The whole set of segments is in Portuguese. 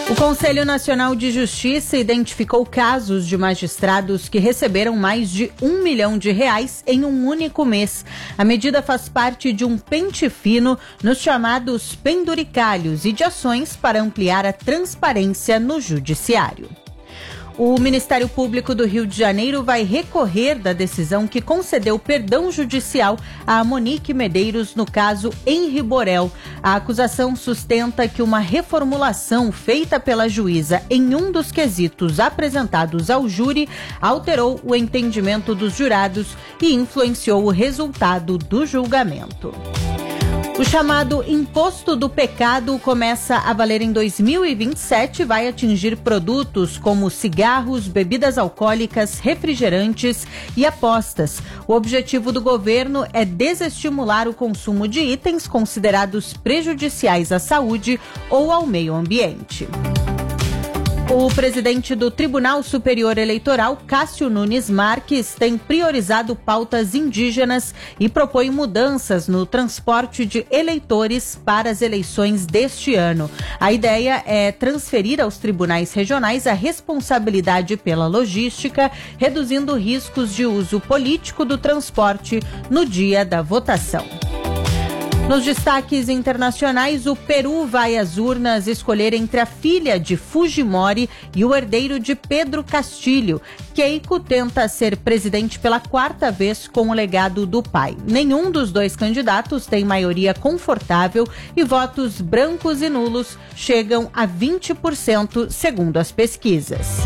O Conselho Nacional de Justiça identificou casos de magistrados que receberam mais de R$1 milhão em um único mês. A medida faz parte de um pente fino nos chamados penduricalhos e de ações para ampliar a transparência no judiciário. O Ministério Público do Rio de Janeiro vai recorrer da decisão que concedeu perdão judicial a Monique Medeiros no caso Henri Borel. A acusação sustenta que uma reformulação feita pela juíza em um dos quesitos apresentados ao júri alterou o entendimento dos jurados e influenciou o resultado do julgamento. O chamado Imposto do Pecado começa a valer em 2027 e vai atingir produtos como cigarros, bebidas alcoólicas, refrigerantes e apostas. O objetivo do governo é desestimular o consumo de itens considerados prejudiciais à saúde ou ao meio ambiente. O presidente do Tribunal Superior Eleitoral, Cássio Nunes Marques, tem priorizado pautas indígenas e propõe mudanças no transporte de eleitores para as eleições deste ano. A ideia é transferir aos tribunais regionais a responsabilidade pela logística, reduzindo riscos de uso político do transporte no dia da votação. Nos destaques internacionais, o Peru vai às urnas escolher entre a filha de Fujimori e o herdeiro de Pedro Castilho. Keiko tenta ser presidente pela 4ª vez com o legado do pai. Nenhum dos dois candidatos tem maioria confortável e votos brancos e nulos chegam a 20%, segundo as pesquisas.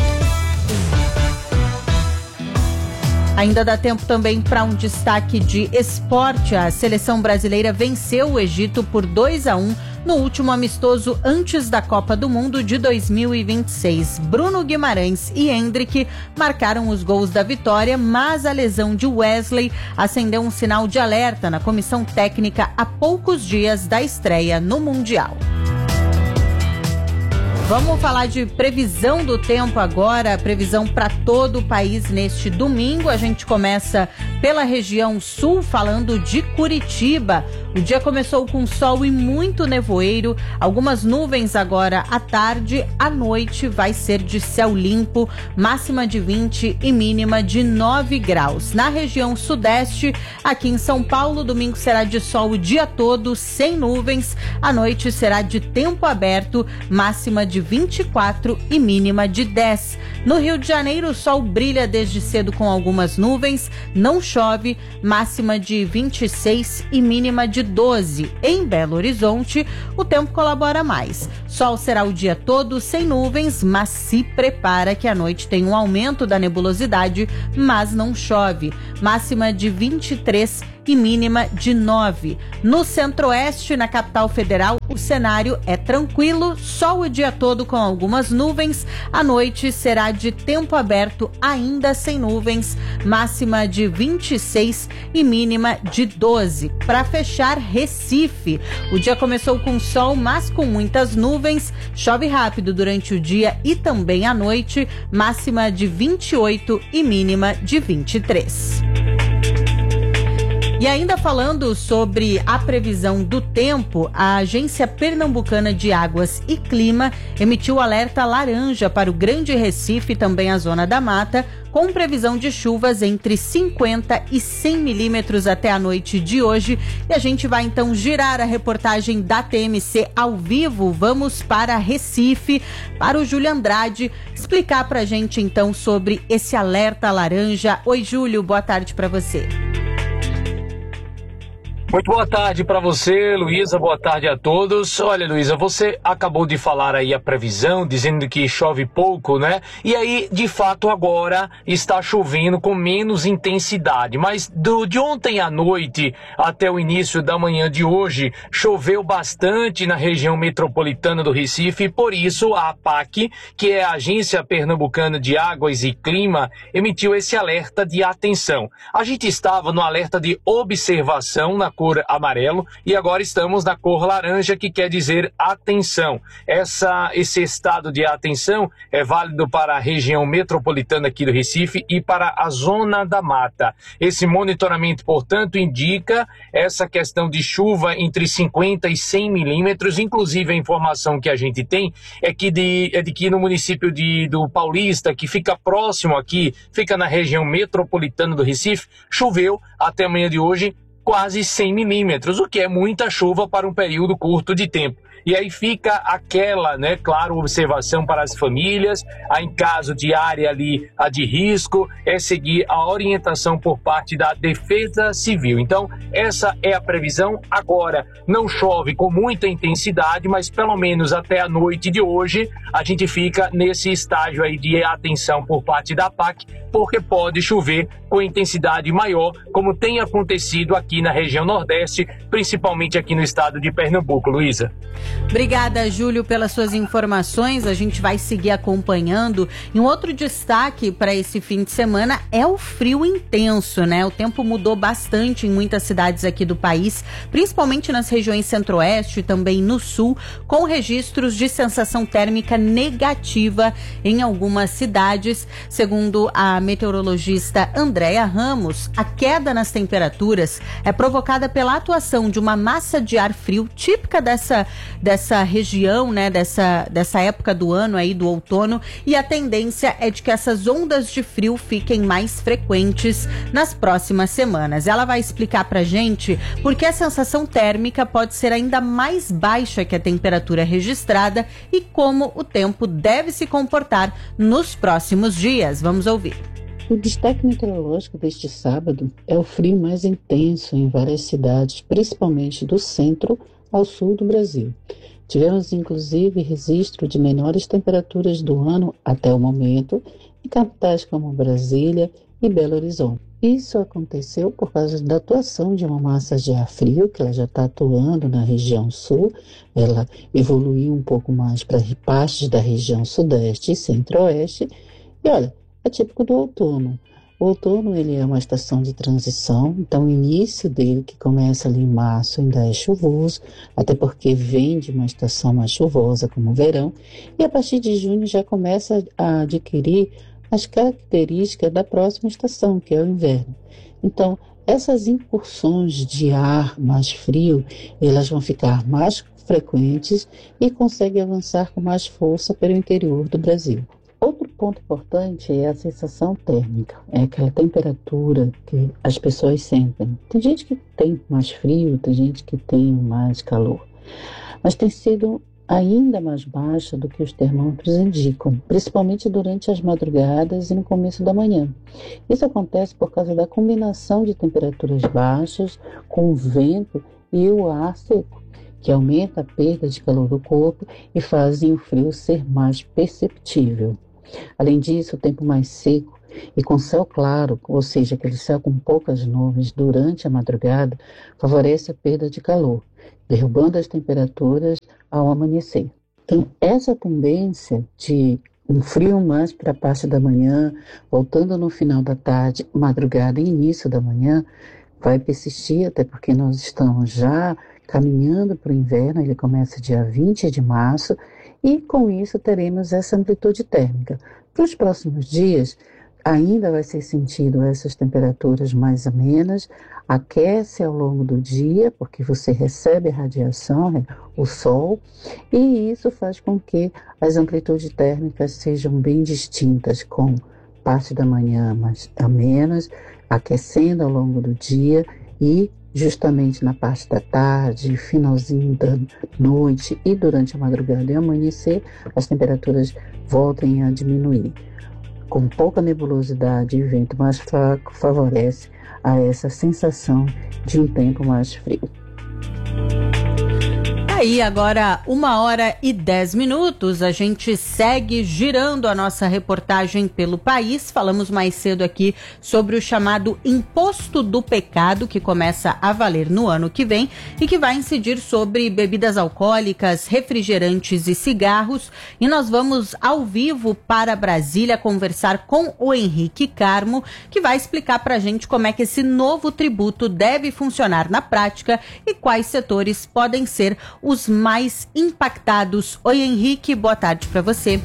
Ainda dá tempo também para um destaque de esporte. A seleção brasileira venceu o Egito por 2-1 no último amistoso antes da Copa do Mundo de 2026. Bruno Guimarães e Endrick marcaram os gols da vitória, mas a lesão de Wesley acendeu um sinal de alerta na comissão técnica a poucos dias da estreia no Mundial. Vamos falar de previsão do tempo agora, previsão para todo o país neste domingo. A gente começa pela região sul, falando de Curitiba. O dia começou com sol e muito nevoeiro, algumas nuvens agora à tarde. À noite vai ser de céu limpo, máxima de 20 e mínima de 9 graus. Na região sudeste, aqui em São Paulo, domingo será de sol o dia todo, sem nuvens. À noite será de tempo aberto, máxima de 24 e mínima de 10. No Rio de Janeiro, o sol brilha desde cedo com algumas nuvens, não chove, máxima de 26 e mínima de 12. Em Belo Horizonte, o tempo colabora mais. Sol será o dia todo sem nuvens, mas se prepara que à noite tem um aumento da nebulosidade, mas não chove. Máxima de 23 e mínima de 9. No centro-oeste, na capital federal, o cenário é tranquilo, sol o dia todo com algumas nuvens. À noite será de tempo aberto, ainda sem nuvens, máxima de 26 e mínima de 12. Para fechar, Recife. O dia começou com sol, mas com muitas nuvens. Chove rápido durante o dia e também à noite, máxima de 28 e mínima de 23. E ainda falando sobre a previsão do tempo, a Agência Pernambucana de Águas e Clima emitiu alerta laranja para o Grande Recife e também a Zona da Mata, com previsão de chuvas entre 50 e 100 milímetros até a noite de hoje. E a gente vai então girar a reportagem da TMC ao vivo. Vamos para Recife, para o Júlio Andrade, explicar para a gente então sobre esse alerta laranja. Oi, Júlio, boa tarde para você. Muito boa tarde para você, Luísa, boa tarde a todos. Olha, Luísa, você acabou de falar aí a previsão, dizendo que chove pouco, né? E aí, de fato, agora está chovendo com menos intensidade. Mas de ontem à noite até o início da manhã de hoje, choveu bastante na região metropolitana do Recife. E por isso, a APAC, que é a Agência Pernambucana de Águas e Clima, emitiu esse alerta de atenção. A gente estava no alerta de observação, na cor amarelo, e agora estamos na cor laranja, que quer dizer atenção. Esse estado de atenção é válido para a região metropolitana aqui do Recife e para a zona da mata. Esse monitoramento, portanto, indica essa questão de chuva entre 50 e 100 milímetros. Inclusive, a informação que a gente tem é de que no município do Paulista, que fica próximo aqui, fica na região metropolitana do Recife, choveu até amanhã de hoje quase 100 milímetros, o que é muita chuva para um período curto de tempo. E aí fica aquela, claro, observação para as famílias, em caso de área ali de risco, é seguir a orientação por parte da Defesa Civil. Então, essa é a previsão. Agora, não chove com muita intensidade, mas pelo menos até a noite de hoje, a gente fica nesse estágio aí de atenção por parte da APAC, porque pode chover com intensidade maior, como tem acontecido aqui na região Nordeste, principalmente aqui no estado de Pernambuco. Luísa. Obrigada, Júlio, pelas suas informações. A gente vai seguir acompanhando. E um outro destaque para esse fim de semana é o frio intenso, né? O tempo mudou bastante em muitas cidades aqui do país, principalmente nas regiões centro-oeste e também no sul, com registros de sensação térmica negativa em algumas cidades. Segundo a meteorologista Andréa Ramos, a queda nas temperaturas é provocada pela atuação de uma massa de ar frio típica dessa região, dessa época do ano aí, do outono, e a tendência é de que essas ondas de frio fiquem mais frequentes nas próximas semanas. Ela vai explicar pra gente por que a sensação térmica pode ser ainda mais baixa que a temperatura registrada e como o tempo deve se comportar nos próximos dias. Vamos ouvir. O destaque meteorológico deste sábado é o frio mais intenso em várias cidades, principalmente do centro ao sul do Brasil. Tivemos, inclusive, registro de menores temperaturas do ano até o momento em capitais como Brasília e Belo Horizonte. Isso aconteceu por causa da atuação de uma massa de ar frio, que ela já está atuando na região sul. Ela evoluiu um pouco mais para partes da região sudeste e centro-oeste. E olha, é típico do outono. O outono, ele é uma estação de transição, então o início dele, que começa ali em março, ainda é chuvoso, até porque vem de uma estação mais chuvosa, como o verão, e a partir de junho já começa a adquirir as características da próxima estação, que é o inverno. Então, essas incursões de ar mais frio, elas vão ficar mais frequentes e conseguem avançar com mais força pelo interior do Brasil. Outro ponto importante é a sensação térmica, é aquela temperatura que as pessoas sentem. Tem gente que tem mais frio, tem gente que tem mais calor, mas tem sido ainda mais baixa do que os termômetros indicam, principalmente durante as madrugadas e no começo da manhã. Isso acontece por causa da combinação de temperaturas baixas com o vento e o ar seco, que aumenta a perda de calor do corpo e fazem o frio ser mais perceptível. Além disso, o tempo mais seco e com céu claro, ou seja, aquele céu com poucas nuvens durante a madrugada, favorece a perda de calor, derrubando as temperaturas ao amanhecer. Então, essa tendência de um frio mais para a parte da manhã, voltando no final da tarde, madrugada e início da manhã, vai persistir, até porque nós estamos já caminhando para o inverno. Ele começa dia 20 de março, e com isso teremos essa amplitude térmica. Para os próximos dias, ainda vai ser sentido essas temperaturas mais amenas, aquece ao longo do dia, porque você recebe a radiação, o sol, e isso faz com que as amplitudes térmicas sejam bem distintas, com parte da manhã mais amenas, aquecendo ao longo do dia, e justamente na parte da tarde, finalzinho da noite e durante a madrugada e amanhecer, as temperaturas voltem a diminuir. Com pouca nebulosidade e vento mais fraco, favorece a essa sensação de um tempo mais frio. Aí, agora 1h10, a gente segue girando a nossa reportagem pelo país. Falamos mais cedo aqui sobre o chamado Imposto do Pecado, que começa a valer no ano que vem e que vai incidir sobre bebidas alcoólicas, refrigerantes e cigarros. E nós vamos ao vivo para Brasília conversar com o Henrique Carmo, que vai explicar para a gente como é que esse novo tributo deve funcionar na prática e quais setores podem ser os mais impactados. Oi, Henrique, boa tarde para você.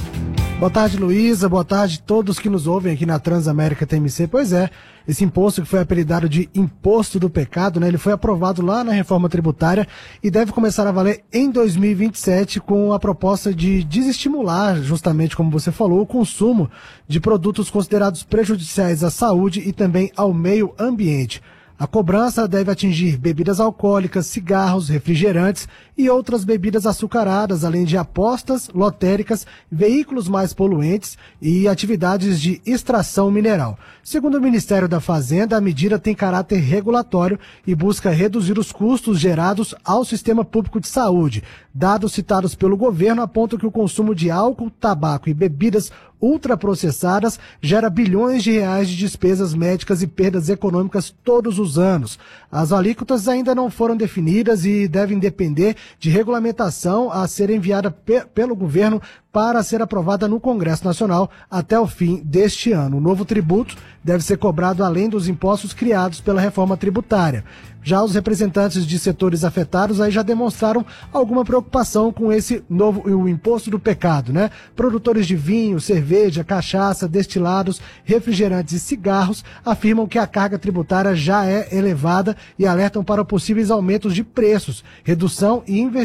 Boa tarde, Luísa, boa tarde a todos que nos ouvem aqui na Transamérica TMC. Pois é, esse imposto que foi apelidado de Imposto do Pecado, né? Ele foi aprovado lá na reforma tributária e deve começar a valer em 2027 com a proposta de desestimular, justamente como você falou, o consumo de produtos considerados prejudiciais à saúde e também ao meio ambiente. A cobrança deve atingir bebidas alcoólicas, cigarros, refrigerantes e outras bebidas açucaradas, além de apostas, lotéricas, veículos mais poluentes e atividades de extração mineral. Segundo o Ministério da Fazenda, a medida tem caráter regulatório e busca reduzir os custos gerados ao sistema público de saúde. Dados citados pelo governo apontam que o consumo de álcool, tabaco e bebidas ultraprocessadas gera bilhões de reais de despesas médicas e perdas econômicas todos os anos. As alíquotas ainda não foram definidas e devem depender de regulamentação a ser enviada pelo governo para ser aprovada no Congresso Nacional até o fim deste ano. O novo tributo deve ser cobrado além dos impostos criados pela reforma tributária. Já os representantes de setores afetados aí já demonstraram alguma preocupação com esse novo o imposto do pecado, né? Produtores de vinho, cerveja, cachaça, destilados, refrigerantes e cigarros afirmam que a carga tributária já é elevada e alertam para possíveis aumentos de preços, redução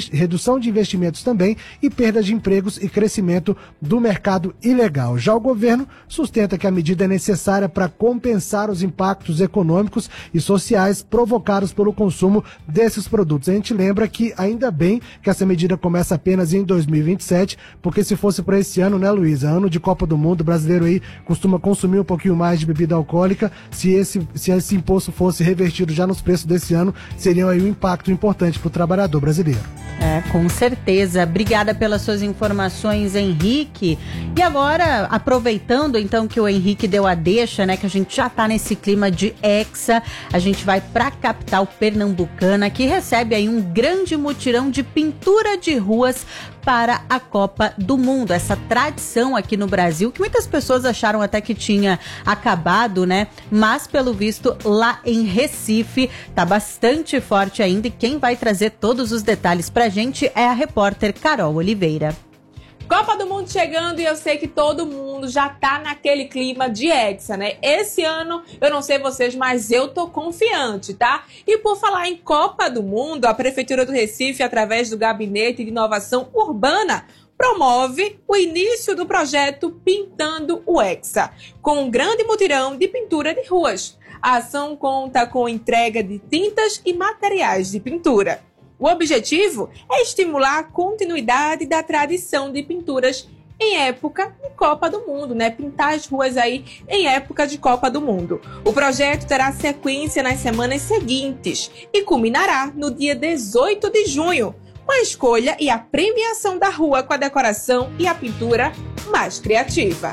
de investimentos também e perda de empregos e crescimento do mercado ilegal. Já o governo sustenta que a medida é necessária para compensar os impactos econômicos e sociais provocados pelo consumo desses produtos. A gente lembra que ainda bem que essa medida começa apenas em 2027, porque se fosse para esse ano, né, Luísa? Ano de Copa do Mundo, o brasileiro aí costuma consumir um pouquinho mais de bebida alcoólica. Se esse imposto fosse revertido já nos preços desse ano, seria aí um impacto importante para o trabalhador brasileiro. Com certeza. Obrigada pelas suas informações, Henrique. E agora, aproveitando então que o Henrique deu a deixa, né, que a gente já está nesse clima de Hexa, a gente vai para a capital pernambucana, que recebe aí um grande mutirão de pintura de ruas para a Copa do Mundo. Essa tradição aqui no Brasil, que muitas pessoas acharam até que tinha acabado, né? Mas, pelo visto, lá em Recife, tá bastante forte ainda. E quem vai trazer todos os detalhes pra gente é a repórter Carol Oliveira. Copa do Mundo chegando e eu sei que todo mundo já tá naquele clima de Hexa, né? Esse ano, eu não sei vocês, mas eu tô confiante, tá? E por falar em Copa do Mundo, a Prefeitura do Recife, através do Gabinete de Inovação Urbana, promove o início do projeto Pintando o Hexa, com um grande mutirão de pintura de ruas. A ação conta com entrega de tintas e materiais de pintura. O objetivo é estimular a continuidade da tradição de pinturas em época de Copa do Mundo, né? Pintar as ruas aí em época de Copa do Mundo. O projeto terá sequência nas semanas seguintes e culminará no dia 18 de junho, com a escolha e a premiação da rua com a decoração e a pintura mais criativa.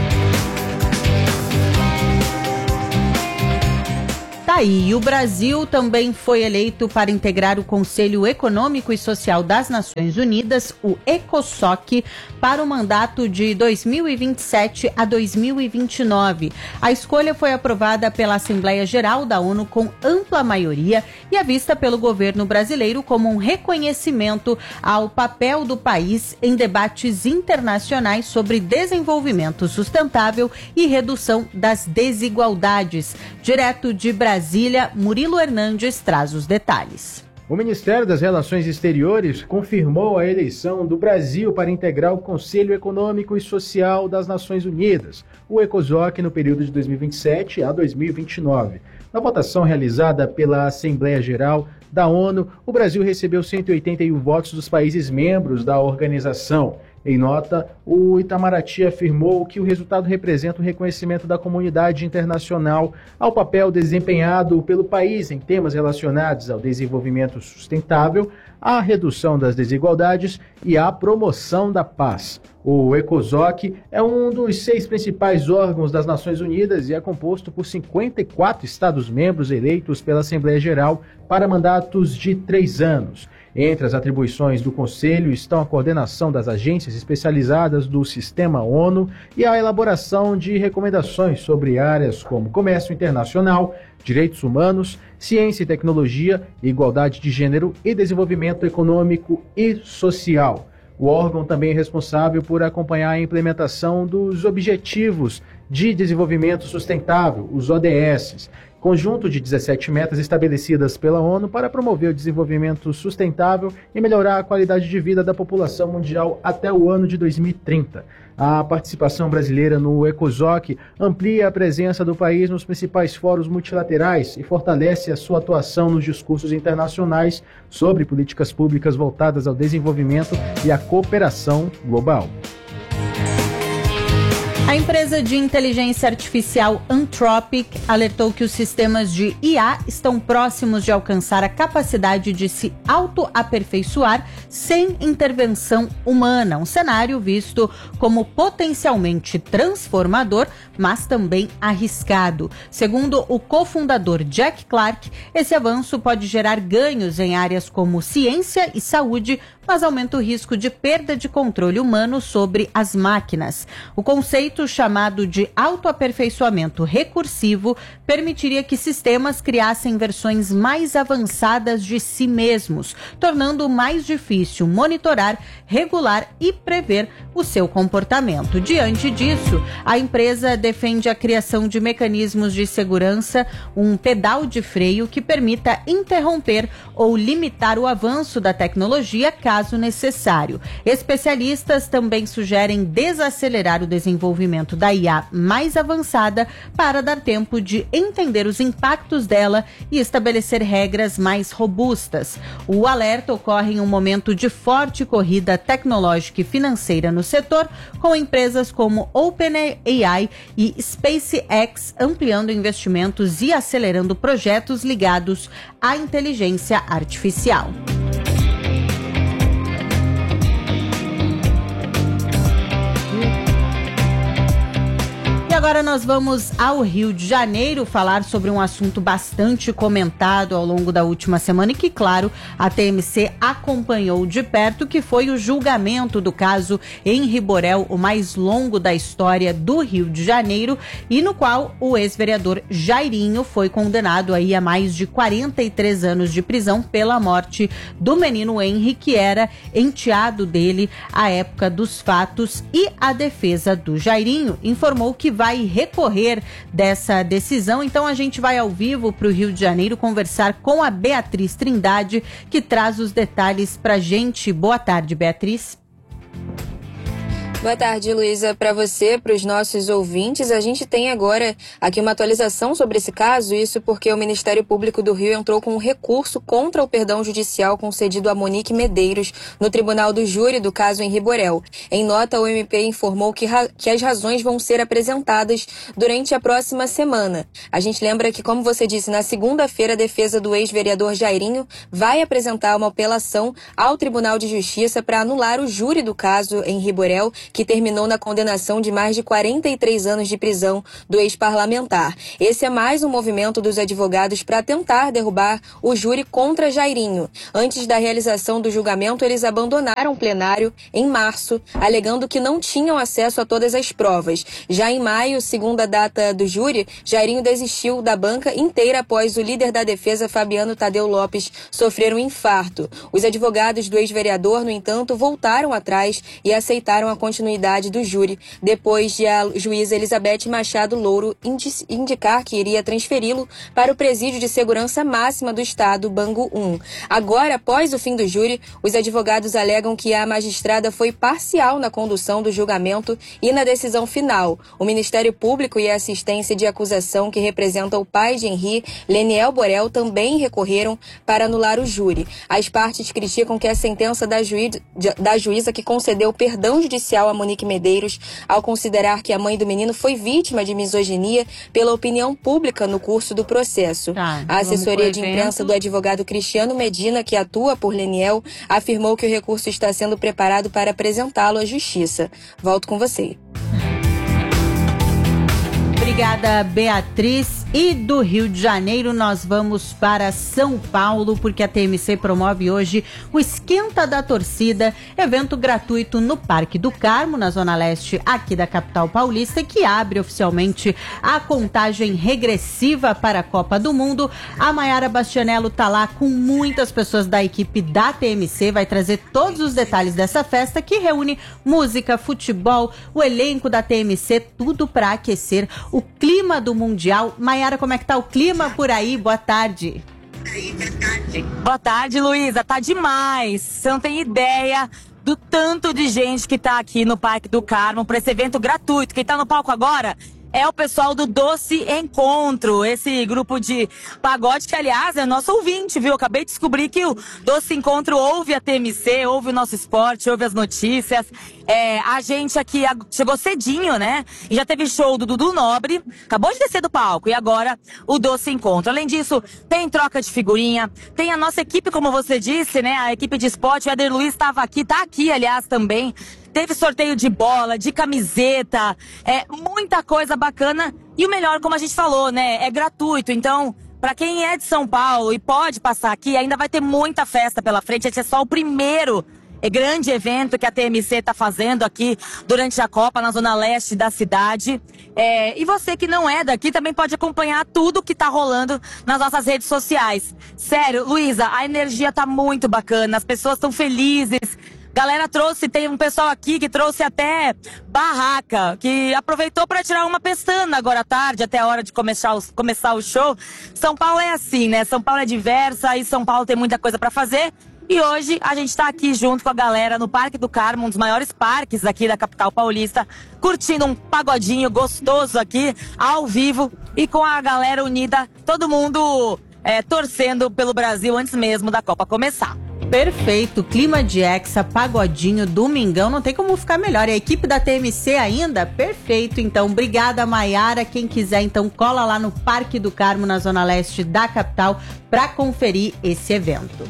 Tá aí, e o Brasil também foi eleito para integrar o Conselho Econômico e Social das Nações Unidas, o ECOSOC, para o mandato de 2027 a 2029. A escolha foi aprovada pela Assembleia Geral da ONU com ampla maioria e é vista pelo governo brasileiro como um reconhecimento ao papel do país em debates internacionais sobre desenvolvimento sustentável e redução das desigualdades. Direto de Brasília, Murilo Hernandes traz os detalhes. O Ministério das Relações Exteriores confirmou a eleição do Brasil para integrar o Conselho Econômico e Social das Nações Unidas, o ECOSOC, no período de 2027 a 2029. Na votação realizada pela Assembleia Geral da ONU, o Brasil recebeu 181 votos dos países membros da organização. Em nota, o Itamaraty afirmou que o resultado representa o reconhecimento da comunidade internacional ao papel desempenhado pelo país em temas relacionados ao desenvolvimento sustentável, à redução das desigualdades e à promoção da paz. O ECOSOC é um dos 6 principais órgãos das Nações Unidas e é composto por 54 Estados-membros eleitos pela Assembleia Geral para mandatos de 3 anos. Entre as atribuições do Conselho estão a coordenação das agências especializadas do Sistema ONU e a elaboração de recomendações sobre áreas como comércio internacional, direitos humanos, ciência e tecnologia, igualdade de gênero e desenvolvimento econômico e social. O órgão também é responsável por acompanhar a implementação dos Objetivos de Desenvolvimento Sustentável, os ODS, conjunto de 17 metas estabelecidas pela ONU para promover o desenvolvimento sustentável e melhorar a qualidade de vida da população mundial até o ano de 2030. A participação brasileira no ECOSOC amplia a presença do país nos principais fóruns multilaterais e fortalece a sua atuação nos discursos internacionais sobre políticas públicas voltadas ao desenvolvimento e à cooperação global. A empresa de inteligência artificial Anthropic alertou que os sistemas de IA estão próximos de alcançar a capacidade de se autoaperfeiçoar sem intervenção humana, um cenário visto como potencialmente transformador, mas também arriscado. Segundo o cofundador Jack Clark, esse avanço pode gerar ganhos em áreas como ciência e saúde, mas aumenta o risco de perda de controle humano sobre as máquinas. O conceito chamado de autoaperfeiçoamento recursivo permitiria que sistemas criassem versões mais avançadas de si mesmos, tornando mais difícil monitorar, regular e prever o seu comportamento. Diante disso, a empresa defende a criação de mecanismos de segurança, um pedal de freio que permita interromper ou limitar o avanço da tecnologia caso necessário. Especialistas também sugerem desacelerar o desenvolvimento da IA mais avançada para dar tempo de entender os impactos dela e estabelecer regras mais robustas. O alerta ocorre em um momento de forte corrida tecnológica e financeira no setor, com empresas como OpenAI e SpaceX ampliando investimentos e acelerando projetos ligados à inteligência artificial. Agora nós vamos ao Rio de Janeiro falar sobre um assunto bastante comentado ao longo da última semana e que, claro, a TMC acompanhou de perto, que foi o julgamento do caso Henri Borel, o mais longo da história do Rio de Janeiro, e no qual o ex-vereador Jairinho foi condenado aí a mais de 43 anos de prisão pela morte do menino Henri, que era enteado dele à época dos fatos, e a defesa do Jairinho informou que vai recorrer dessa decisão. Então a gente vai ao vivo para o Rio de Janeiro conversar com a Beatriz Trindade, que traz os detalhes pra gente. Boa tarde, Beatriz. Boa tarde, Luísa, para você, para os nossos ouvintes. A gente tem agora aqui uma atualização sobre esse caso, isso porque o Ministério Público do Rio entrou com um recurso contra o perdão judicial concedido a Monique Medeiros no Tribunal do Júri do caso Henri Borel. Em nota, o MP informou que as razões vão ser apresentadas durante a próxima semana. A gente lembra que, como você disse, na segunda-feira a defesa do ex-vereador Jairinho vai apresentar uma apelação ao Tribunal de Justiça para anular o júri do caso Henri Borel, que terminou na condenação de mais de 43 anos de prisão do ex-parlamentar. Esse é mais um movimento dos advogados para tentar derrubar o júri contra Jairinho. Antes da realização do julgamento, eles abandonaram o plenário em março, alegando que não tinham acesso a todas as provas. Já em maio, segunda data do júri, Jairinho desistiu da banca inteira após o líder da defesa, Fabiano Tadeu Lopes, sofrer um infarto. Os advogados do ex-vereador, no entanto, voltaram atrás e aceitaram a continuação continuidade do júri, depois de a juíza Elizabeth Machado Louro indicar que iria transferi-lo para o Presídio de Segurança Máxima do Estado, Bangu 1. Agora, após o fim do júri, os advogados alegam que a magistrada foi parcial na condução do julgamento e na decisão final. O Ministério Público e a assistência de acusação que representa o pai de Henri, Leniel Borel, também recorreram para anular o júri. As partes criticam que a sentença da juíza que concedeu perdão judicial a Monique Medeiros, ao considerar que a mãe do menino foi vítima de misoginia pela opinião pública no curso do processo. A assessoria de imprensa do advogado Cristiano Medina, que atua por Leniel, afirmou que o recurso está sendo preparado para apresentá-lo à Justiça. Volto com você. Obrigada, Beatriz. E do Rio de Janeiro nós vamos para São Paulo, porque a TMC promove hoje o Esquenta da Torcida, evento gratuito no Parque do Carmo, na Zona Leste aqui da capital paulista, que abre oficialmente a contagem regressiva para a Copa do Mundo. A Mayara Bastianello tá lá com muitas pessoas da equipe da TMC, vai trazer todos os detalhes dessa festa que reúne música, futebol, o elenco da TMC, tudo para aquecer o clima do Mundial. Mayara, como é que tá o clima por aí? Boa tarde. Boa tarde, Luísa. Tá demais. Você não tem ideia do tanto de gente que tá aqui no Parque do Carmo para esse evento gratuito. Quem tá no palco agora é o pessoal do Doce Encontro, esse grupo de pagode que, aliás, é nosso ouvinte, viu? Acabei de descobrir que o Doce Encontro ouve a TMC, ouve o nosso esporte, ouve as notícias. A gente aqui chegou cedinho, né? E já teve show do Dudu Nobre, acabou de descer do palco, e agora o Doce Encontro. Além disso, tem troca de figurinha, tem a nossa equipe, como você disse, né? A equipe de esporte, o Éder Luiz estava aqui, tá aqui, aliás, também. Teve sorteio de bola, de camiseta, muita coisa bacana. E o melhor, como a gente falou, né? É gratuito. Então, para quem é de São Paulo e pode passar aqui, ainda vai ter muita festa pela frente. Esse é só o primeiro grande evento que a TMC está fazendo aqui durante a Copa, na Zona Leste da cidade. E você que não é daqui também pode acompanhar tudo que tá rolando nas nossas redes sociais. Sério, Luísa, a energia tá muito bacana, as pessoas estão felizes. Galera tem um pessoal aqui que trouxe até barraca, que aproveitou para tirar uma pestana agora à tarde, até a hora de começar o show. São Paulo é assim, né? São Paulo é diversa e São Paulo tem muita coisa para fazer. E hoje a gente tá aqui junto com a galera no Parque do Carmo, um dos maiores parques aqui da capital paulista, curtindo um pagodinho gostoso aqui, ao vivo, e com a galera unida, todo mundo torcendo pelo Brasil antes mesmo da Copa começar. Perfeito, clima de hexa, pagodinho, domingão, não tem como ficar melhor. E a equipe da TMC ainda? Perfeito, então, obrigada, Mayara. Quem quiser, então, cola lá no Parque do Carmo, na Zona Leste da capital, para conferir esse evento.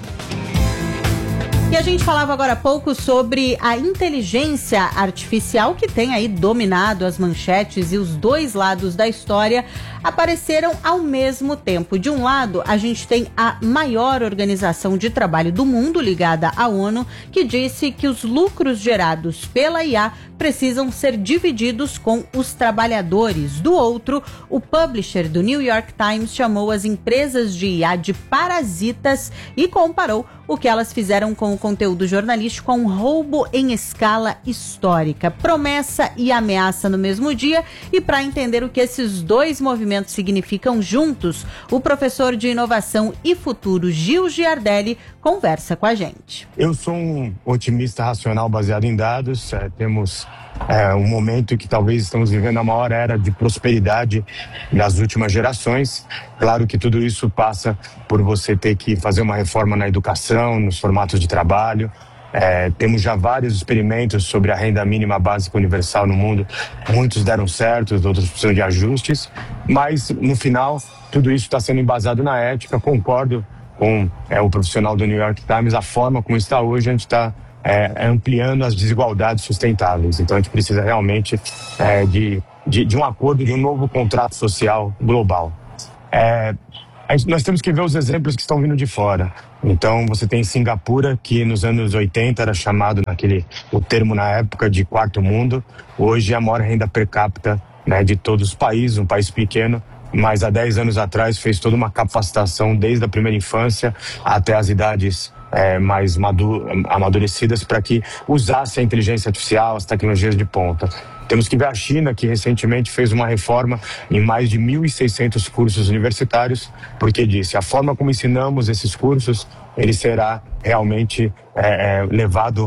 E a gente falava agora há pouco sobre a inteligência artificial que tem aí dominado as manchetes, e os dois lados da história apareceram ao mesmo tempo. De um lado, a gente tem a maior organização de trabalho do mundo, ligada à ONU, que disse que os lucros gerados pela IA precisam ser divididos com os trabalhadores. Do outro, o publisher do New York Times chamou as empresas de IA de parasitas e comparou o que elas fizeram com o conteúdo jornalístico a um roubo em escala histórica. Promessa e ameaça no mesmo dia. E para entender o que esses dois movimentos significam juntos, o professor de inovação e futuro Gil Giardelli conversa com a gente. Eu sou um otimista racional baseado em dados. Temos um momento que talvez estamos vivendo a maior era de prosperidade das últimas gerações. Claro que tudo isso passa por você ter que fazer uma reforma na educação, nos formatos de trabalho. Temos já vários experimentos sobre a renda mínima básica universal no mundo. Muitos deram certo, outros precisam de ajustes. Mas, no final, tudo isso está sendo embasado na ética. Concordo com o profissional do New York Times. A forma como está hoje, a gente está ampliando as desigualdades sustentáveis. Então, a gente precisa realmente de um acordo, de um novo contrato social global. Nós temos que ver os exemplos que estão vindo de fora. Então, você tem Singapura, que nos anos 80 era chamado o termo na época de quarto mundo. Hoje é a maior renda per capita, né, de todos os países, um país pequeno, mas há 10 anos atrás fez toda uma capacitação desde a primeira infância até as idades mais amadurecidas para que usassem a inteligência artificial, as tecnologias de ponta. Temos que ver a China, que recentemente fez uma reforma em mais de 1.600 cursos universitários, porque disse, a forma como ensinamos esses cursos, ele será realmente levado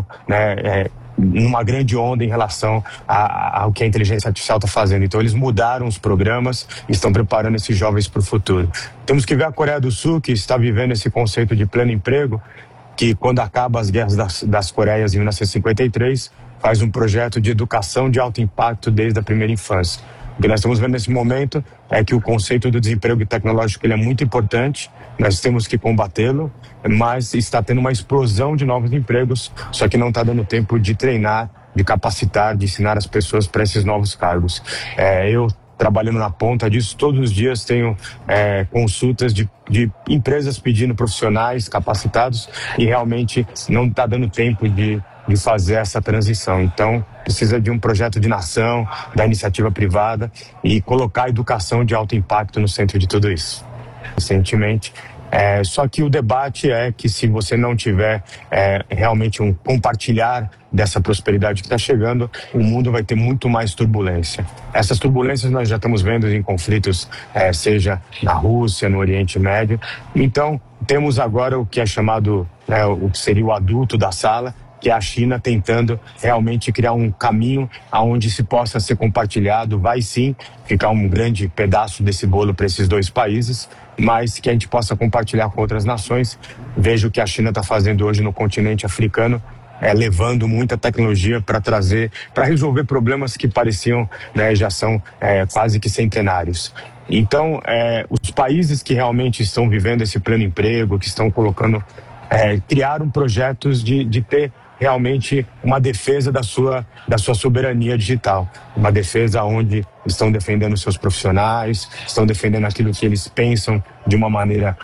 numa grande onda em relação ao que a inteligência artificial está fazendo. Então eles mudaram os programas e estão preparando esses jovens para o futuro. Temos que ver a Coreia do Sul, que está vivendo esse conceito de pleno emprego, que quando acaba as guerras das Coreias em 1953, faz um projeto de educação de alto impacto desde a primeira infância. O que nós estamos vendo nesse momento é que o conceito do desemprego tecnológico ele é muito importante, nós temos que combatê-lo, mas está tendo uma explosão de novos empregos, só que não está dando tempo de treinar, de capacitar, de ensinar as pessoas para esses novos cargos. Eu trabalhando na ponta disso, todos os dias tenho consultas de empresas pedindo profissionais capacitados e realmente não está dando tempo de fazer essa transição. Então, precisa de um projeto de nação, da iniciativa privada e colocar a educação de alto impacto no centro de tudo isso. Recentemente, só que o debate é que se você não tiver realmente um compartilhar dessa prosperidade que está chegando, o mundo vai ter muito mais turbulência. Essas turbulências nós já estamos vendo em conflitos, seja na Rússia, no Oriente Médio. Então, temos agora o que é chamado, o que seria o adulto da sala, que é a China tentando realmente criar um caminho aonde se possa ser compartilhado, vai sim ficar um grande pedaço desse bolo para esses dois países, mas que a gente possa compartilhar com outras nações. Vejo o que a China está fazendo hoje no continente africano, levando muita tecnologia para resolver problemas que pareciam, já são quase que centenários. Então, os países que realmente estão vivendo esse pleno emprego, que estão colocando, criaram projetos de ter realmente uma defesa da sua soberania digital, uma defesa onde estão defendendo seus profissionais, estão defendendo aquilo que eles pensam de uma maneira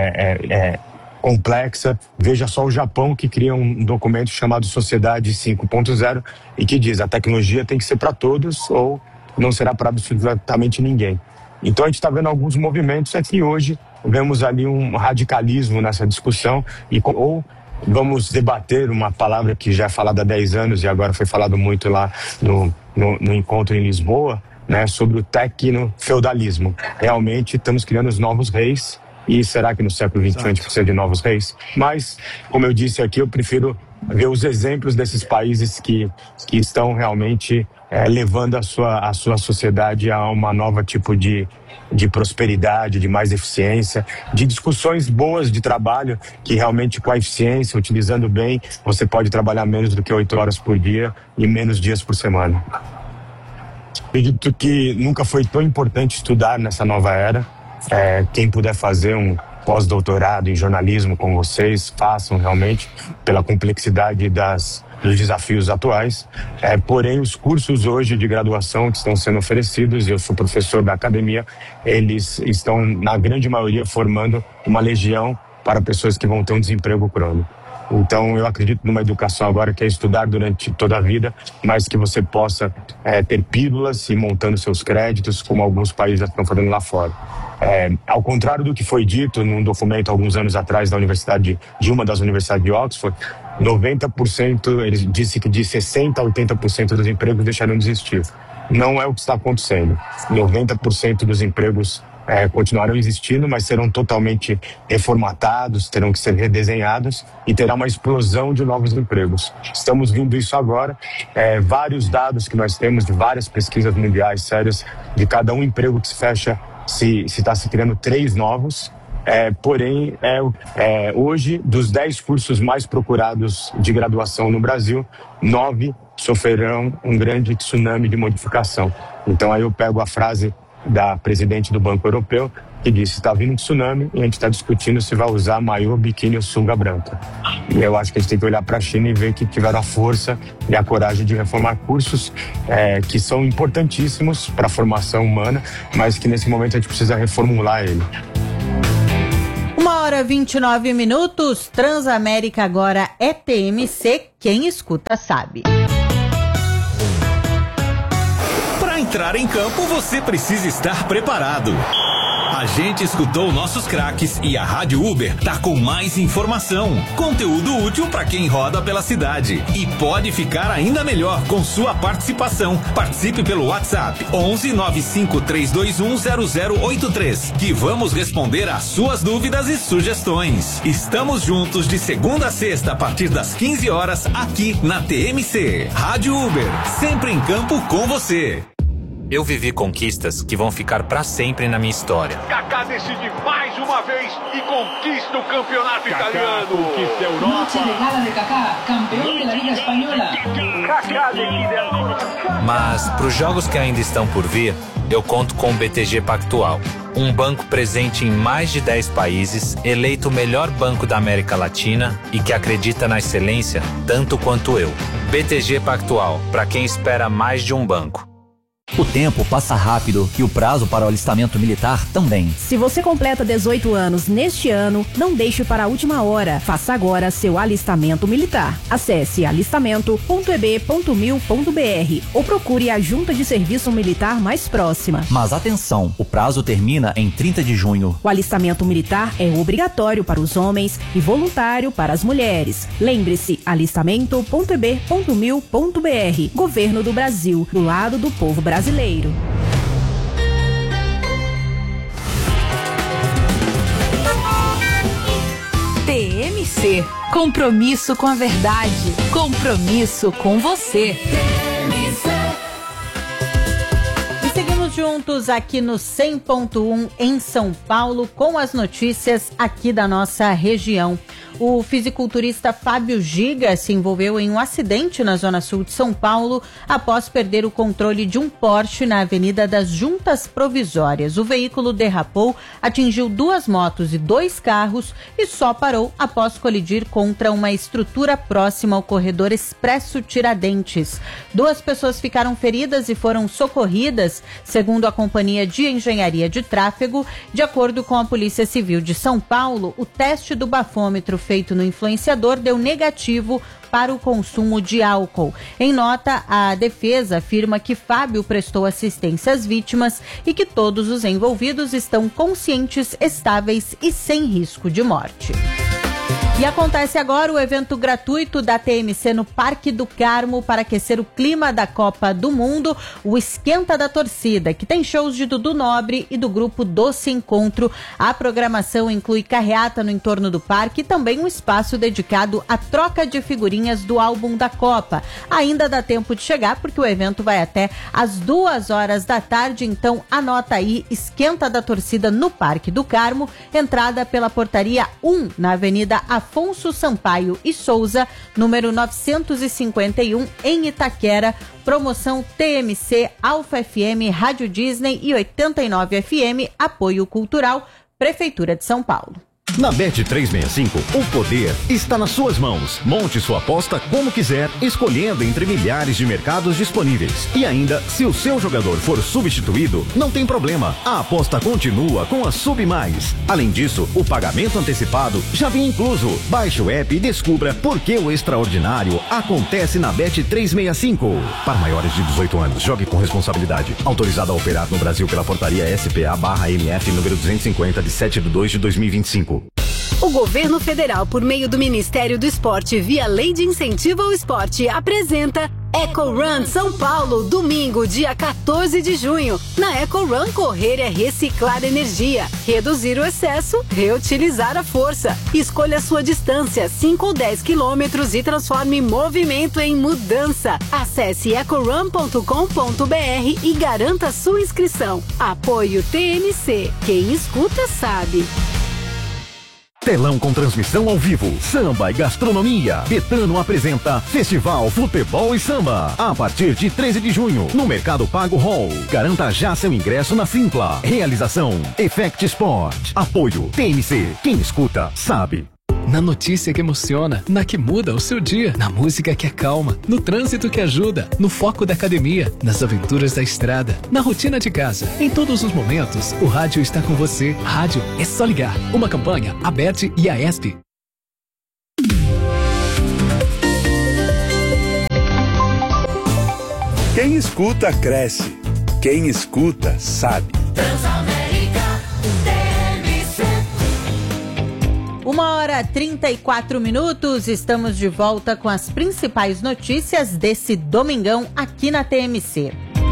complexa. Veja só o Japão, que cria um documento chamado Sociedade 5.0 e que diz a tecnologia tem que ser para todos ou não será para absolutamente ninguém. Então a gente está vendo alguns movimentos aqui hoje, vemos ali um radicalismo nessa discussão ou vamos debater uma palavra que já é falada há 10 anos e agora foi falado muito lá no encontro em Lisboa, sobre o tecno-feudalismo. Realmente estamos criando os novos reis e será que no século XXI a gente precisa de novos reis? Mas, como eu disse aqui, eu prefiro ver os exemplos desses países que estão realmente levando a sua sociedade a uma nova tipo de prosperidade, de mais eficiência, de discussões boas de trabalho, que realmente com a eficiência, utilizando bem, você pode trabalhar menos do que 8 horas por dia e menos dias por semana. Acredito que nunca foi tão importante estudar nessa nova era. Quem puder fazer um pós-doutorado em jornalismo com vocês, façam realmente, pela complexidade dos desafios atuais. Porém, os cursos hoje de graduação que estão sendo oferecidos, eu sou professor da academia, eles estão, na grande maioria, formando uma legião para pessoas que vão ter um desemprego crônico. Então, eu acredito numa educação agora que é estudar durante toda a vida, mas que você possa ter pílulas e montando seus créditos, como alguns países já estão fazendo lá fora. Ao contrário do que foi dito num documento alguns anos atrás da universidade, de uma das universidades de Oxford, 90%, ele disse que de 60% a 80% dos empregos deixarão de existir. Não é o que está acontecendo. 90% dos empregos continuarão existindo, mas serão totalmente reformatados, terão que ser redesenhados e terá uma explosão de novos empregos. Estamos vendo isso agora. Vários dados que nós temos de várias pesquisas mundiais sérias, de cada um emprego que se fecha, se está se criando 3 novos. Porém, hoje, dos 10 cursos mais procurados de graduação no Brasil, 9 sofrerão um grande tsunami de modificação. Então, aí eu pego a frase da presidente do Banco Europeu, que disse, está vindo um tsunami e a gente está discutindo se vai usar maiô, biquíni ou sunga branca. E eu acho que a gente tem que olhar para a China e ver que tiveram a força e a coragem de reformar cursos que são importantíssimos para a formação humana, mas que nesse momento a gente precisa reformular ele. 1h29, Transamérica agora é TMC, quem escuta sabe. Para entrar em campo, você precisa estar preparado. A gente escutou nossos craques e a Rádio Uber tá com mais informação, conteúdo útil para quem roda pela cidade. E pode ficar ainda melhor com sua participação. Participe pelo WhatsApp 11 95 321 0083, que vamos responder às suas dúvidas e sugestões. Estamos juntos de segunda a sexta a partir das 15 horas aqui na TMC. Rádio Uber, sempre em campo com você. Eu vivi conquistas que vão ficar pra sempre na minha história. Kaká decide mais uma vez e conquista o campeonato italiano. Conquista a Europa. Noche de gala de Kaká, campeão da Liga Espanhola. Kaká decide a Europa. Mas pros jogos que ainda estão por vir, eu conto com o BTG Pactual. Um banco presente em mais de 10 países, eleito o melhor banco da América Latina e que acredita na excelência tanto quanto eu. BTG Pactual, para quem espera mais de um banco. O tempo passa rápido e o prazo para o alistamento militar também. Se você completa 18 anos neste ano, não deixe para a última hora. Faça agora seu alistamento militar. Acesse alistamento.eb.mil.br ou procure a junta de serviço militar mais próxima. Mas atenção, o prazo termina em 30 de junho. O alistamento militar é obrigatório para os homens e voluntário para as mulheres. Lembre-se, alistamento.eb.mil.br. Governo do Brasil, do lado do povo brasileiro. TMC, compromisso com a verdade, compromisso com você. E seguimos juntos aqui no 100.1 em São Paulo com as notícias aqui da nossa região. O fisiculturista Fábio Giga se envolveu em um acidente na zona sul de São Paulo após perder o controle de um Porsche na Avenida das Juntas Provisórias. O veículo derrapou, atingiu 2 motos e 2 carros e só parou após colidir contra uma estrutura próxima ao corredor Expresso Tiradentes. 2 pessoas ficaram feridas e foram socorridas, segundo a Companhia de Engenharia de Tráfego. De acordo com a Polícia Civil de São Paulo, o teste do bafômetro feito no influenciador deu negativo para o consumo de álcool. Em nota, a defesa afirma que Fábio prestou assistência às vítimas e que todos os envolvidos estão conscientes, estáveis e sem risco de morte. E acontece agora o evento gratuito da TMC no Parque do Carmo para aquecer o clima da Copa do Mundo, o Esquenta da Torcida, que tem shows de Dudu Nobre e do grupo Doce Encontro. A programação inclui carreata no entorno do parque e também um espaço dedicado à troca de figurinhas do álbum da Copa. Ainda dá tempo de chegar porque o evento vai até às 2 horas da tarde, então anota aí, Esquenta da Torcida no Parque do Carmo, entrada pela portaria 1 na Avenida Afonso Sampaio e Souza, número 951, em Itaquera. Promoção TMC, Alfa FM, Rádio Disney e 89 FM, apoio cultural, Prefeitura de São Paulo. Na Bet365, o poder está nas suas mãos. Monte sua aposta como quiser, escolhendo entre milhares de mercados disponíveis. E ainda, se o seu jogador for substituído, não tem problema. A aposta continua com a Sub Mais. Além disso, o pagamento antecipado já vem incluso. Baixe o app e descubra por que o extraordinário acontece na Bet365. Para maiores de 18 anos, jogue com responsabilidade. Autorizado a operar no Brasil pela portaria SPA/MF número 250 de 7/2/2025. O governo federal, por meio do Ministério do Esporte, via Lei de Incentivo ao Esporte, apresenta Eco Run São Paulo, domingo, dia 14 de junho. Na Eco Run, correr é reciclar energia, reduzir o excesso, reutilizar a força. Escolha a sua distância, 5 ou 10 quilômetros, e transforme movimento em mudança. Acesse ecorun.com.br e garanta sua inscrição. Apoio TMC. Quem escuta sabe. Telão com transmissão ao vivo, samba e gastronomia. Betano apresenta Festival Futebol e Samba. A partir de 13 de junho, no Mercado Pago Hall. Garanta já seu ingresso na Simpla. Realização Effect Sport. Apoio TMC. Quem escuta, sabe. Na notícia que emociona, na que muda o seu dia, na música que acalma, no trânsito que ajuda, no foco da academia, nas aventuras da estrada, na rotina de casa. Em todos os momentos, o rádio está com você. Rádio é só ligar. Uma campanha, ABERT e AESP. Quem escuta, cresce. Quem escuta, sabe. Transamérica. 1h34, estamos de volta com as principais notícias desse domingão aqui na TMC.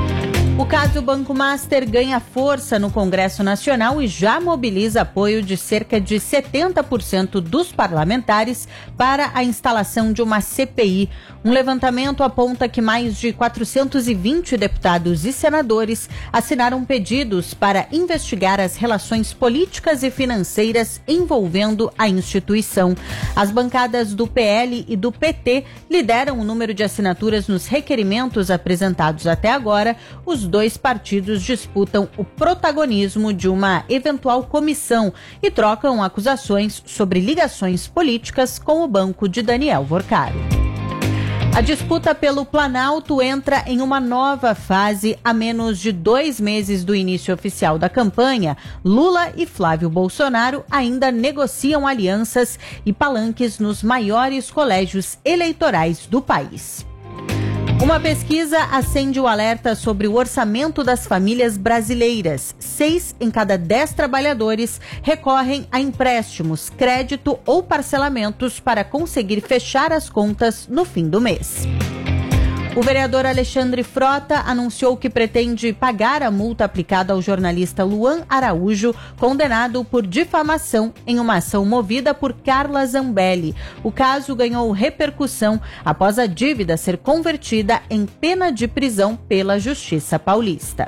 O caso Banco Master ganha força no Congresso Nacional e já mobiliza apoio de cerca de 70% dos parlamentares para a instalação de uma CPI. Um levantamento aponta que mais de 420 deputados e senadores assinaram pedidos para investigar as relações políticas e financeiras envolvendo a instituição. As bancadas do PL e do PT lideram o número de assinaturas nos requerimentos apresentados até agora. Os dois partidos disputam o protagonismo de uma eventual comissão e trocam acusações sobre ligações políticas com o banco de Daniel Vorcari. A disputa pelo Planalto entra em uma nova fase a menos de 2 meses do início oficial da campanha. Lula e Flávio Bolsonaro ainda negociam alianças e palanques nos maiores colégios eleitorais do país. Uma pesquisa acende o alerta sobre o orçamento das famílias brasileiras. 6 em cada 10 trabalhadores recorrem a empréstimos, crédito ou parcelamentos para conseguir fechar as contas no fim do mês. O vereador Alexandre Frota anunciou que pretende pagar a multa aplicada ao jornalista Luan Araújo, condenado por difamação em uma ação movida por Carla Zambelli. O caso ganhou repercussão após a dívida ser convertida em pena de prisão pela Justiça Paulista.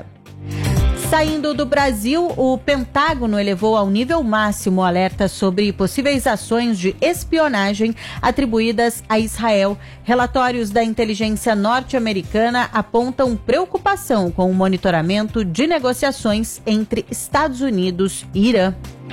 Saindo do Brasil, o Pentágono elevou ao nível máximo o alerta sobre possíveis ações de espionagem atribuídas a Israel. Relatórios da inteligência norte-americana apontam preocupação com o monitoramento de negociações entre Estados Unidos e Irã.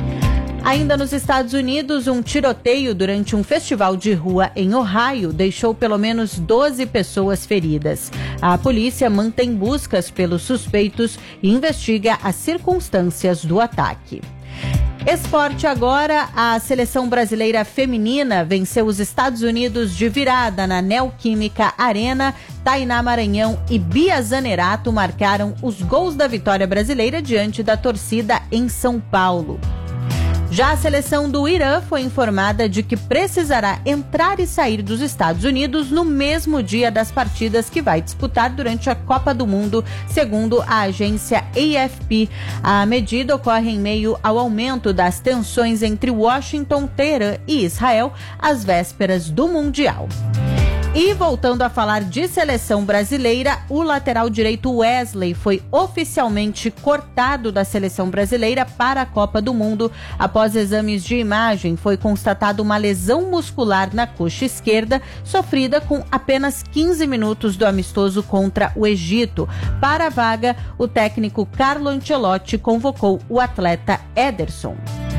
Ainda nos Estados Unidos, um tiroteio durante um festival de rua em Ohio deixou pelo menos 12 pessoas feridas. A polícia mantém buscas pelos suspeitos e investiga as circunstâncias do ataque. Esporte agora, a seleção brasileira feminina venceu os Estados Unidos de virada na Neoquímica Arena. Tainá Maranhão e Bia Zanerato marcaram os gols da vitória brasileira diante da torcida em São Paulo. Já a seleção do Irã foi informada de que precisará entrar e sair dos Estados Unidos no mesmo dia das partidas que vai disputar durante a Copa do Mundo, segundo a agência AFP. A medida ocorre em meio ao aumento das tensões entre Washington, Teherã e Israel às vésperas do Mundial. E voltando a falar de seleção brasileira, o lateral direito Wesley foi oficialmente cortado da seleção brasileira para a Copa do Mundo. Após exames de imagem, foi constatada uma lesão muscular na coxa esquerda, sofrida com apenas 15 minutos do amistoso contra o Egito. Para a vaga, o técnico Carlo Ancelotti convocou o atleta Ederson.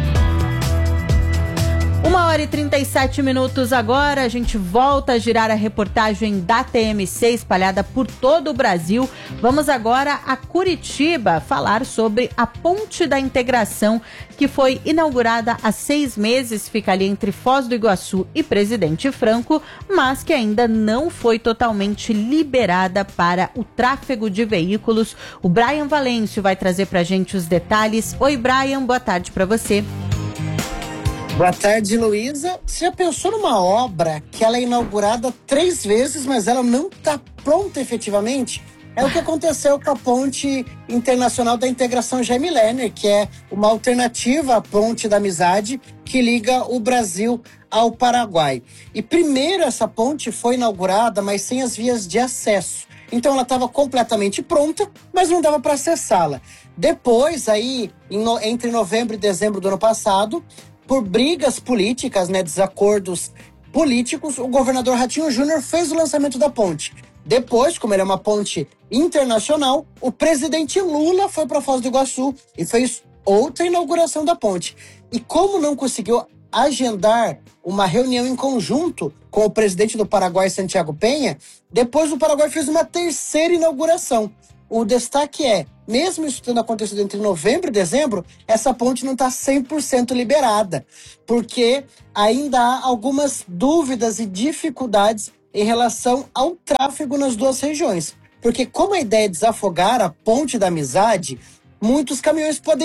1h37 agora, a gente volta a girar a reportagem da TMC espalhada por todo o Brasil. Vamos agora a Curitiba falar sobre a Ponte da Integração, que foi inaugurada há 6 meses, fica ali entre Foz do Iguaçu e Presidente Franco, mas que ainda não foi totalmente liberada para o tráfego de veículos. O Brian Valêncio vai trazer pra gente os detalhes. Oi, Brian, boa tarde para você. Boa tarde, Luísa. Você já pensou numa obra que ela é inaugurada 3 vezes, mas ela não está pronta efetivamente? É o que aconteceu com a Ponte Internacional da Integração Jaime Lerner, que é uma alternativa à Ponte da Amizade que liga o Brasil ao Paraguai. E primeiro essa ponte foi inaugurada, mas sem as vias de acesso. Então ela estava completamente pronta, mas não dava para acessá-la. Depois, aí, entre novembro e dezembro do ano passado, por brigas políticas, desacordos políticos, o governador Ratinho Júnior fez o lançamento da ponte. Depois, como ele é uma ponte internacional, o presidente Lula foi para Foz do Iguaçu e fez outra inauguração da ponte. E como não conseguiu agendar uma reunião em conjunto com o presidente do Paraguai, Santiago Penha, depois o Paraguai fez uma terceira inauguração. O destaque é, mesmo isso tendo acontecido entre novembro e dezembro, essa ponte não está 100% liberada, porque ainda há algumas dúvidas e dificuldades em relação ao tráfego nas duas regiões. Porque como a ideia é desafogar a Ponte da Amizade, muitos caminhões podem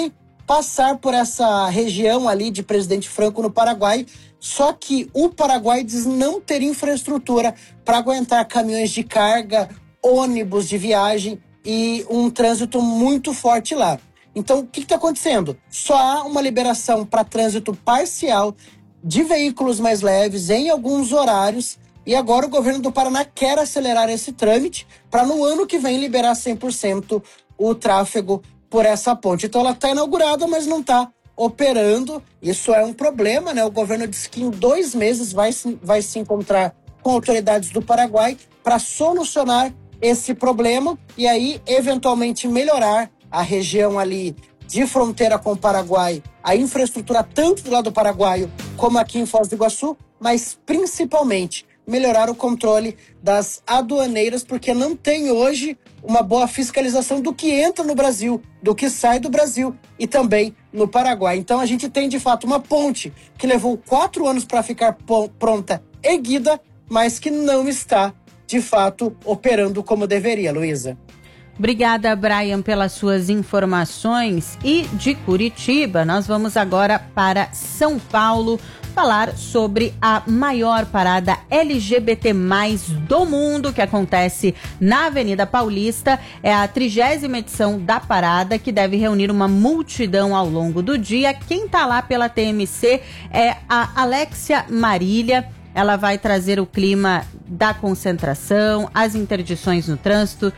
passar por essa região ali de Presidente Franco no Paraguai, só que o Paraguai diz não ter infraestrutura para aguentar caminhões de carga, ônibus de viagem e um trânsito muito forte lá. Então, o que está acontecendo? Só há uma liberação para trânsito parcial de veículos mais leves em alguns horários, e agora o governo do Paraná quer acelerar esse trâmite para no ano que vem liberar 100% o tráfego por essa ponte. Então ela está inaugurada, mas não está operando. Isso é um problema, né? O governo disse que em 2 meses vai se encontrar com autoridades do Paraguai para solucionar esse problema e aí eventualmente melhorar a região ali de fronteira com o Paraguai, a infraestrutura tanto do lado paraguaio como aqui em Foz do Iguaçu, mas principalmente melhorar o controle das aduaneiras, porque não tem hoje uma boa fiscalização do que entra no Brasil, do que sai do Brasil e também no Paraguai. Então a gente tem de fato uma ponte que levou 4 anos para ficar pronta, erguida, mas que não está de fato operando como deveria, Luísa. Obrigada, Brian, pelas suas informações. E de Curitiba, nós vamos agora para São Paulo falar sobre a maior parada LGBT+ do mundo, que acontece na Avenida Paulista. É a 30ª edição da parada, que deve reunir uma multidão ao longo do dia. Quem está lá pela TMC é a Alexia Marília. Ela vai trazer o clima da concentração, as interdições no trânsito,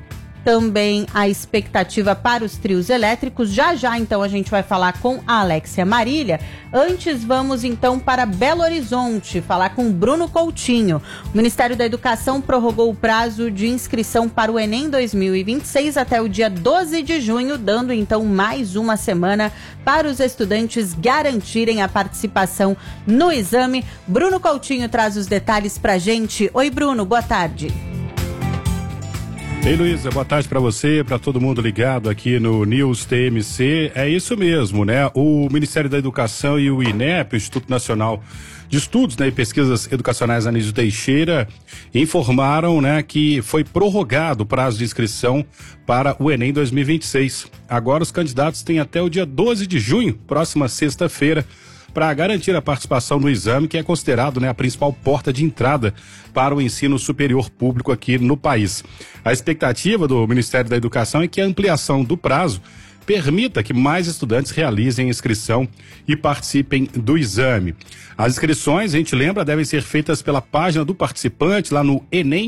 também a expectativa para os trios elétricos. Já, então, a gente vai falar com a Alexia Marília. Antes, vamos, então, para Belo Horizonte, falar com Bruno Coutinho. O Ministério da Educação prorrogou o prazo de inscrição para o Enem 2026 até o dia 12 de junho, dando, então, mais uma semana para os estudantes garantirem a participação no exame. Bruno Coutinho traz os detalhes para a gente. Oi, Bruno, boa tarde. Ei, Luísa, boa tarde para você, para todo mundo ligado aqui no News TMC. É isso mesmo, né? O Ministério da Educação e o INEP, o Instituto Nacional de Estudos, né, e Pesquisas Educacionais Anísio Teixeira, informaram, né, que foi prorrogado o prazo de inscrição para o Enem 2026. Agora os candidatos têm até o dia 12 de junho, próxima sexta-feira, para garantir a participação no exame, que é considerado, né, a principal porta de entrada para o ensino superior público aqui no país. A expectativa do Ministério da Educação é que a ampliação do prazo permita que mais estudantes realizem a inscrição e participem do exame. As inscrições, a gente lembra, devem ser feitas pela página do participante lá no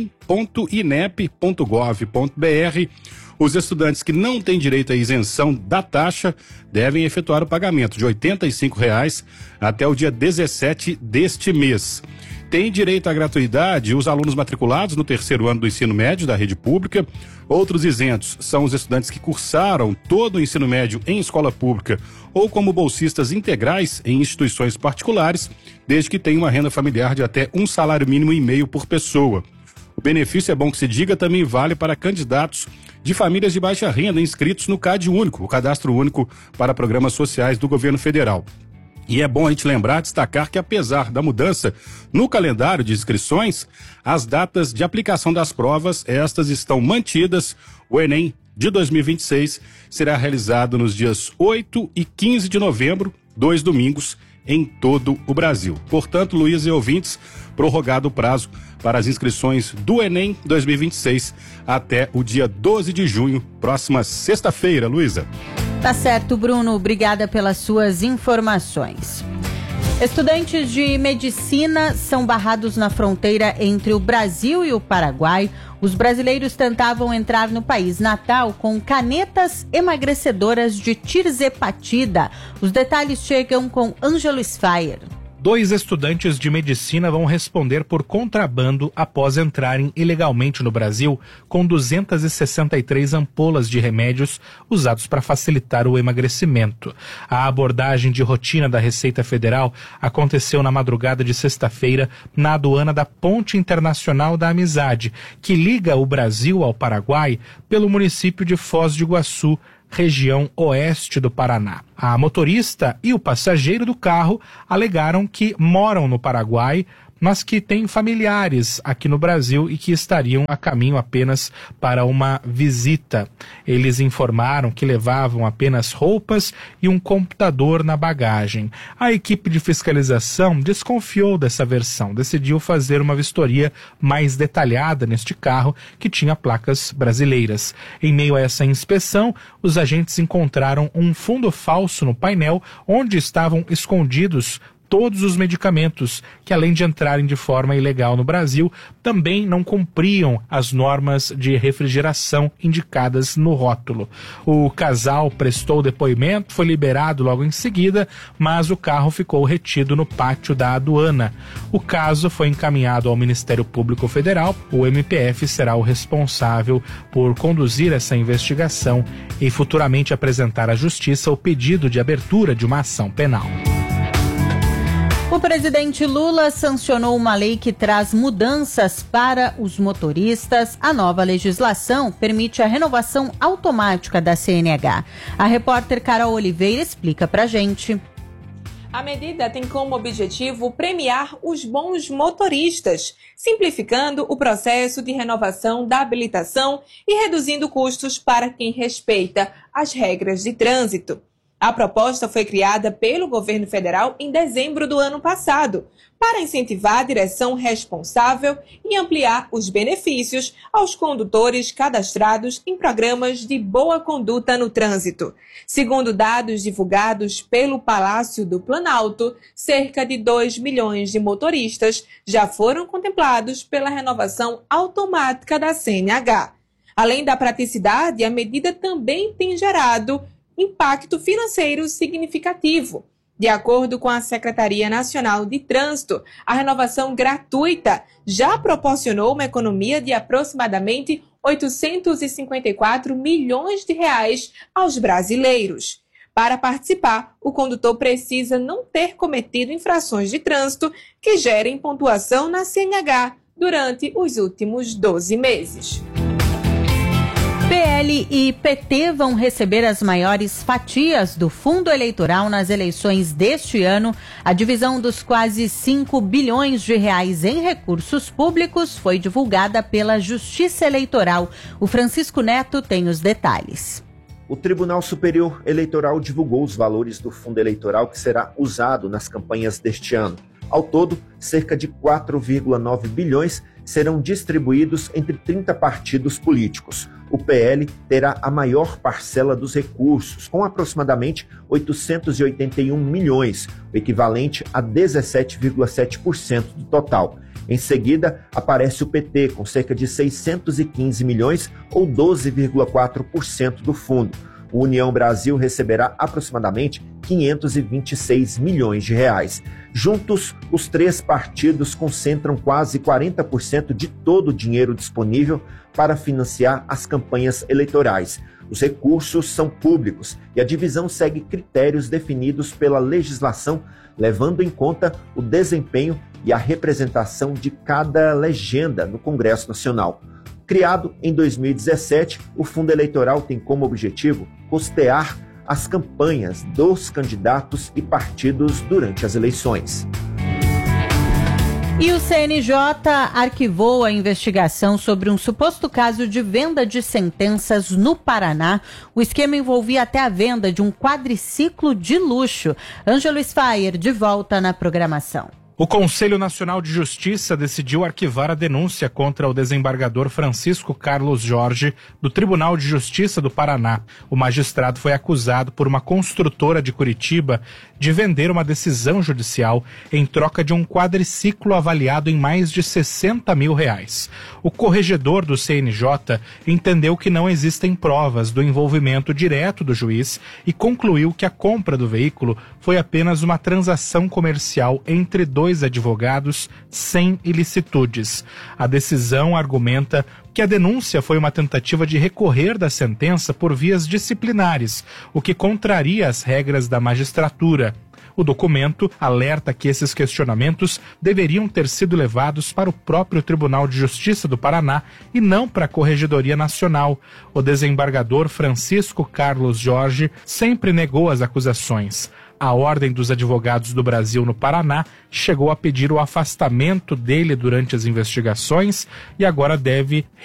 enem.inep.gov.br. Os estudantes que não têm direito à isenção da taxa devem efetuar o pagamento de R$ 85 até o dia 17 deste mês. Tem direito à gratuidade os alunos matriculados no 3º ano do ensino médio da rede pública. Outros isentos são os estudantes que cursaram todo o ensino médio em escola pública ou como bolsistas integrais em instituições particulares, desde que tenham uma renda familiar de até 1,5 salário mínimo por pessoa. O benefício, é bom que se diga, também vale para candidatos de famílias de baixa renda inscritos no CAD Único, o Cadastro Único para Programas Sociais do Governo Federal. E é bom a gente lembrar, destacar que apesar da mudança no calendário de inscrições, as datas de aplicação das provas, estas estão mantidas. O Enem de 2026 será realizado nos dias 8 e 15 de novembro, 2 domingos, em todo o Brasil. Portanto, Luísa e ouvintes, prorrogado o prazo para as inscrições do Enem 2026 até o dia 12 de junho, próxima sexta-feira, Luísa. Tá certo, Bruno. Obrigada pelas suas informações. Estudantes de medicina são barrados na fronteira entre o Brasil e o Paraguai. Os brasileiros tentavam entrar no país natal com canetas emagrecedoras de tirzepatida. Os detalhes chegam com Ângelo Sfaier. 2 estudantes de medicina vão responder por contrabando após entrarem ilegalmente no Brasil com 263 ampolas de remédios usados para facilitar o emagrecimento. A abordagem de rotina da Receita Federal aconteceu na madrugada de sexta-feira na aduana da Ponte Internacional da Amizade, que liga o Brasil ao Paraguai pelo município de Foz do Iguaçu, região oeste do Paraná. A motorista e o passageiro do carro alegaram que moram no Paraguai, mas que têm familiares aqui no Brasil e que estariam a caminho apenas para uma visita. Eles informaram que levavam apenas roupas e um computador na bagagem. A equipe de fiscalização desconfiou dessa versão, decidiu fazer uma vistoria mais detalhada neste carro que tinha placas brasileiras. Em meio a essa inspeção, os agentes encontraram um fundo falso no painel onde estavam escondidos todos os medicamentos que, além de entrarem de forma ilegal no Brasil, também não cumpriam as normas de refrigeração indicadas no rótulo. O casal prestou depoimento, foi liberado logo em seguida, mas o carro ficou retido no pátio da aduana. O caso foi encaminhado ao Ministério Público Federal. O MPF será o responsável por conduzir essa investigação e futuramente apresentar à Justiça o pedido de abertura de uma ação penal. O presidente Lula sancionou uma lei que traz mudanças para os motoristas. A nova legislação permite a renovação automática da CNH. A repórter Carol Oliveira explica pra gente. A medida tem como objetivo premiar os bons motoristas, simplificando o processo de renovação da habilitação e reduzindo custos para quem respeita as regras de trânsito. A proposta foi criada pelo governo federal em dezembro do ano passado, para incentivar a direção responsável e ampliar os benefícios aos condutores cadastrados em programas de boa conduta no trânsito. Segundo dados divulgados pelo Palácio do Planalto, cerca de 2 milhões de motoristas já foram contemplados pela renovação automática da CNH. Além da praticidade, a medida também tem gerado impacto financeiro significativo. De acordo com a Secretaria Nacional de Trânsito, a renovação gratuita já proporcionou uma economia de aproximadamente 854 milhões de reais aos brasileiros. Para participar, o condutor precisa não ter cometido infrações de trânsito que gerem pontuação na CNH durante os últimos 12 meses. PL e PT vão receber as maiores fatias do fundo eleitoral nas eleições deste ano. A divisão dos quase 5 bilhões de reais em recursos públicos foi divulgada pela Justiça Eleitoral. O Francisco Neto tem os detalhes. O Tribunal Superior Eleitoral divulgou os valores do fundo eleitoral que será usado nas campanhas deste ano. Ao todo, cerca de 4,9 bilhões serão distribuídos entre 30 partidos políticos. O PL terá a maior parcela dos recursos, com aproximadamente 881 milhões, o equivalente a 17,7% do total. Em seguida, aparece o PT, com cerca de 615 milhões, ou 12,4% do fundo. O União Brasil receberá aproximadamente 526 milhões de reais. Juntos, os três partidos concentram quase 40% de todo o dinheiro disponível para financiar as campanhas eleitorais. Os recursos são públicos e a divisão segue critérios definidos pela legislação, levando em conta o desempenho e a representação de cada legenda no Congresso Nacional. Criado em 2017, o Fundo Eleitoral tem como objetivo custear as campanhas dos candidatos e partidos durante as eleições. E o CNJ arquivou a investigação sobre um suposto caso de venda de sentenças no Paraná. O esquema envolvia até a venda de um quadriciclo de luxo. Ângelo Sfayer, de volta na programação. O Conselho Nacional de Justiça decidiu arquivar a denúncia contra o desembargador Francisco Carlos Jorge, do Tribunal de Justiça do Paraná. O magistrado foi acusado por uma construtora de Curitiba de vender uma decisão judicial em troca de um quadriciclo avaliado em mais de 60 mil reais. O corregedor do CNJ entendeu que não existem provas do envolvimento direto do juiz e concluiu que a compra do veículo foi apenas uma transação comercial entre dois advogados sem ilicitudes. A decisão argumenta que a denúncia foi uma tentativa de recorrer da sentença por vias disciplinares, o que contraria as regras da magistratura. O documento alerta que esses questionamentos deveriam ter sido levados para o próprio Tribunal de Justiça do Paraná e não para a Corregedoria Nacional. O desembargador Francisco Carlos Jorge sempre negou as acusações. A Ordem dos Advogados do Brasil no Paraná chegou a pedir o afastamento dele durante as investigações e agora deve